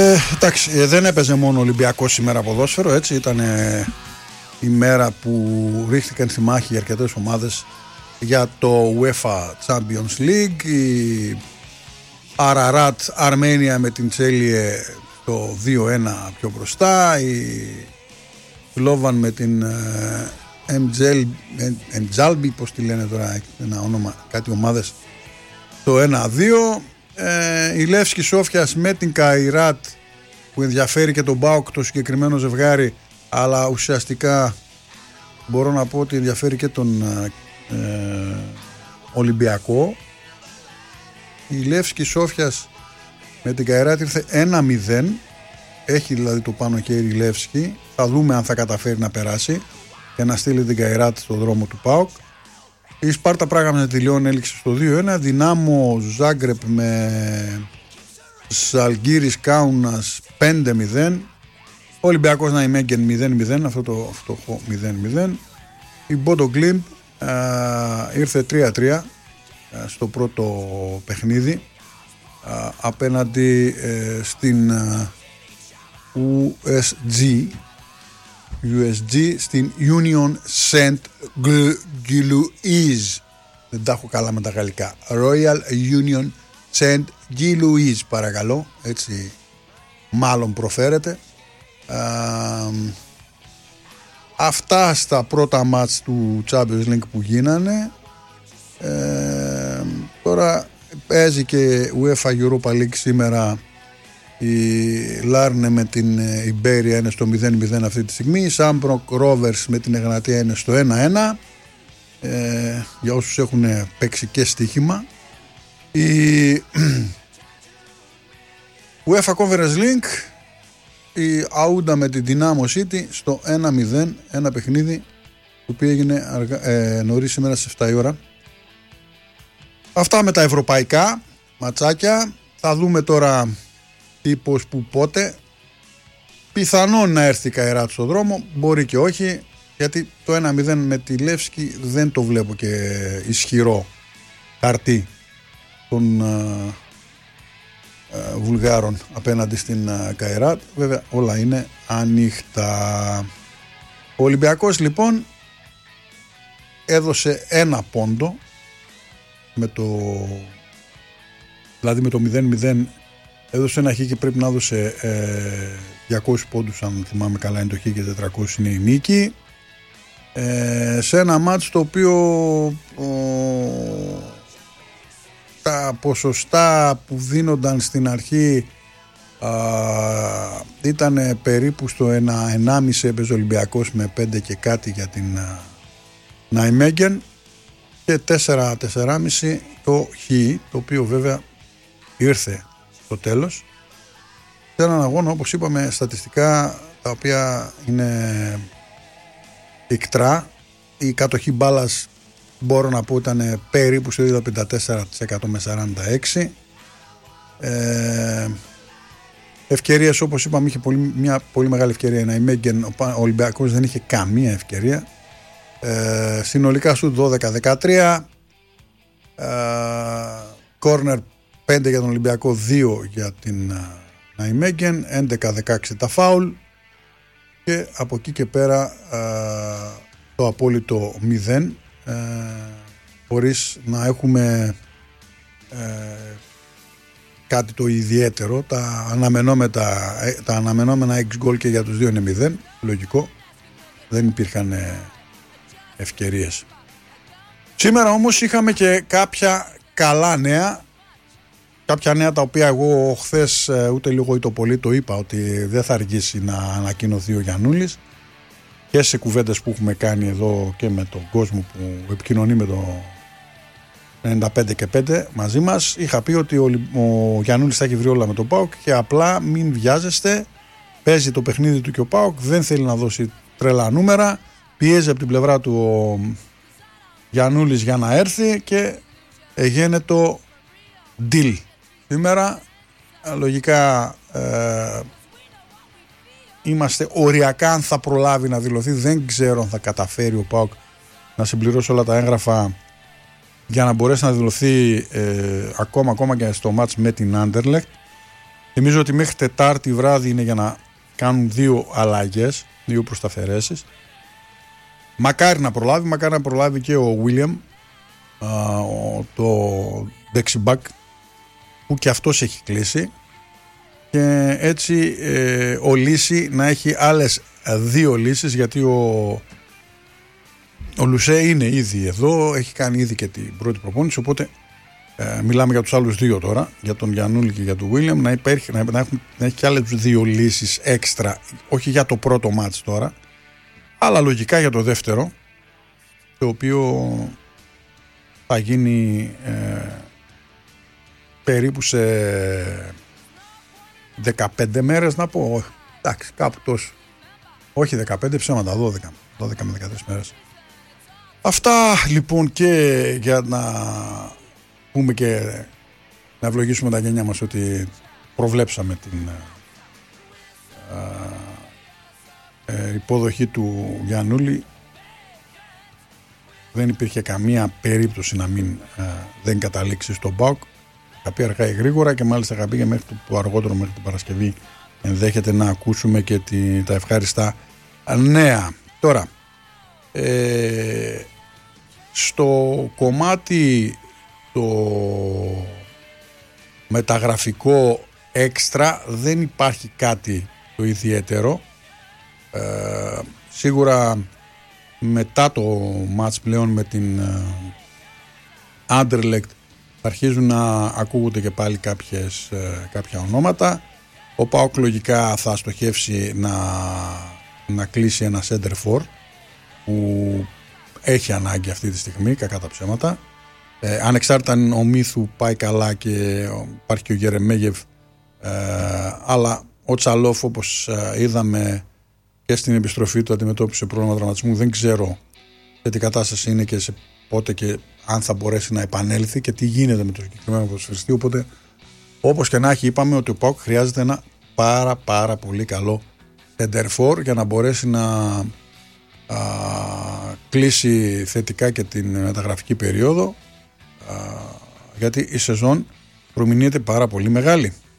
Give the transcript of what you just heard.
Εντάξει, δεν έπαιζε μόνο ο Ολυμπιακός σήμερα ποδόσφαιρο, έτσι. Ήταν η μέρα που ρίχτηκαν στη μάχη για αρκετές ομάδες για το UEFA Champions League. Η Αραράτ Αρμένια με την Τσέλιε το 2-1 πιο μπροστά. Η Σλόβαν με την Εντζάλμπι, πώς τη λένε τώρα, ένα όνομα, κάτι ομάδες, το 1-2. Η Λεύσκη Σόφιας με την Καϊράτ, που ενδιαφέρει και τον ΠΑΟΚ το συγκεκριμένο ζευγάρι, αλλά ουσιαστικά μπορώ να πω ότι ενδιαφέρει και τον Ολυμπιακό. Η Λεύσκη Σόφιας με την Καϊράτ ήρθε 1-0, έχει δηλαδή το πάνω χέρι η Λεύσκη. Θα δούμε αν θα καταφέρει να περάσει και να στείλει την Καϊράτ στον δρόμο του ΠΑΟΚ. Η Σπάρτα Πράγα με τη Λιόν έληξε στο 2-1. Δυνάμο Ζάγκρεπ με Ζαλγκύρης Κάουνας 5-0. Ολυμπιακός Ναϊμέγγεν 0-0, αυτό το φτωχό 0-0. Η Μπόντο Γκλίμπ ήρθε 3-3 στο πρώτο παιχνίδι απέναντι στην USG στην Union Saint-Gilloise. Δεν τα έχω καλά με τα γαλλικά. Royal Union Saint-Gilloise, παρακαλώ, έτσι μάλλον προφέρεται. Αυτά στα πρώτα μάτς του Champions League που γίνανε. Τώρα παίζει και UEFA Europa League σήμερα. Η Λάρνε με την Ιμπέρια είναι στο 0-0 αυτή τη στιγμή. Η Σάμπροκ Ρόβερς με την Εγνατία είναι στο 1-1. Για όσους έχουν παίξει και στοίχημα. Η UEFA Conference League, η Αούντα με την Dinamo City στο 1-0, ένα παιχνίδι το οποίο έγινε νωρίς σήμερα στις 7 η ώρα. Αυτά με τα ευρωπαϊκά ματσάκια. Θα δούμε τώρα τύπος που πότε. Πιθανόν να έρθει η Καϊράτ στο δρόμο, μπορεί και όχι, γιατί το 1-0 με τη Λεύσκη δεν το βλέπω και ισχυρό χαρτί των Βουλγάρων απέναντι στην Καϊράτ. Βέβαια όλα είναι ανοιχτά. Ο Ολυμπιακός λοιπόν έδωσε ένα πόντο δηλαδή με το 0-0 έδωσε ένα χ και πρέπει να έδωσε 200 πόντους, αν θυμάμαι καλά είναι το χ και 400 είναι η νίκη, σε ένα μάτς το οποίο τα ποσοστά που δίνονταν στην αρχή ήταν περίπου στο 1,5 έπαιζε ο Ολυμπιακός με 5 και κάτι για την Ναϊμέγγεν και 4-4,5 το χ, το οποίο βέβαια ήρθε στο τέλος σε έναν αγώνα, όπως είπαμε, στατιστικά τα οποία είναι ικτρά. Η κατοχή μπάλας μπορώ να πω ήταν περίπου στο 54% με 46. Ευκαιρίες, όπως είπαμε, είχε μια πολύ μεγάλη ευκαιρία η Ναϊμέγγεν, ο Ολυμπιακός δεν είχε καμία ευκαιρία. Συνολικά σου 12-13, κόρνερ 5 για τον Ολυμπιακό, 2 για την Ναϊμέγγεν, 11-16 τα φάουλ και από εκεί και πέρα το απόλυτο 0, χωρίς να έχουμε κάτι το ιδιαίτερο. Τα αναμενόμενα 6 γκολ και για τους δύο είναι 0, λογικό, δεν υπήρχαν ευκαιρίες. Σήμερα όμως είχαμε και κάποια καλά νέα, κάποια νέα τα οποία εγώ χθες ούτε λίγο ή το πολύ το είπα ότι δεν θα αργήσει να ανακοινωθεί ο Γιαννούλης, και σε κουβέντες που έχουμε κάνει εδώ και με τον κόσμο που επικοινωνεί με το 95 και 5 μαζί μας. Είχα πει ότι ο Γιαννούλης θα έχει βρει όλα με τον ΠΑΟΚ και απλά μην βιάζεστε, παίζει το παιχνίδι του και ο ΠΑΟΚ δεν θέλει να δώσει τρελά νούμερα, πιέζει από την πλευρά του ο Γιαννούλης για να έρθει και έγινε το deal. Σήμερα λογικά είμαστε οριακά αν θα προλάβει να δηλωθεί. Δεν ξέρω αν θα καταφέρει ο ΠΑΟΚ να συμπληρώσει όλα τα έγγραφα για να μπορέσει να δηλωθεί ακόμα και στο μάτς με την Άντερλεχτ. Θυμίζω ότι μέχρι Τετάρτη βράδυ είναι για να κάνουν 2 αλλαγές, 2 προσταφαιρέσεις. Μακάρι να προλάβει και ο William, το δεξιμπακ, που και αυτός έχει κλείσει, και έτσι ο Λύση να έχει άλλες 2 λύσεις, γιατί ο Λουσέ είναι ήδη εδώ, έχει κάνει ήδη και την πρώτη προπόνηση, οπότε μιλάμε για τους άλλους 2 τώρα, για τον Γιαννούλη και για τον William, να έχει και άλλες 2 λύσεις έξτρα, όχι για το πρώτο μάτς τώρα, αλλά λογικά για το δεύτερο, το οποίο θα γίνει περίπου σε 15 μέρες, να πω, εντάξει, κάπου τόσο, όχι 15, ψέματα, 12 με 13 μέρες. Αυτά λοιπόν, και για να πούμε και να ευλογήσουμε τα γένια μας ότι προβλέψαμε την υποδοχή του Γιαννούλη. Δεν υπήρχε καμία περίπτωση να δεν καταλήξει στον ΠΑΟΚ. Θα πει αργά ή γρήγορα, και μάλιστα θα πήγε μέχρι το αργότερο, μέχρι την Παρασκευή, ενδέχεται να ακούσουμε και τα ευχάριστα νέα. Τώρα, στο κομμάτι το μεταγραφικό έξτρα δεν υπάρχει κάτι το ιδιαίτερο. Σίγουρα μετά το μάτς πλέον με την Anderlecht αρχίζουν να ακούγονται και πάλι κάποια ονόματα. Ο ΠΑΟΚ λογικά θα στοχεύσει να κλείσει ένα center for που έχει ανάγκη αυτή τη στιγμή, κακά τα ψέματα. Ανεξάρτητα αν ο Μίθου πάει καλά και υπάρχει και ο Γερεμέγεφ, αλλά ο Τσαλόφ, όπως είδαμε και στην επιστροφή του, αντιμετώπισε πρόβλημα τραυματισμού. Δεν ξέρω σε τι κατάσταση είναι και σε πότε και αν θα μπορέσει να επανέλθει και τι γίνεται με το συγκεκριμένο ποδοσφαιριστή. Οπότε, όπως και να έχει, είπαμε ότι ο ΠΑΟΚ χρειάζεται ένα πάρα πολύ καλό center for για να μπορέσει να κλείσει θετικά και την μεταγραφική περίοδο, γιατί η σεζόν προμηνύεται πάρα πολύ μεγάλη.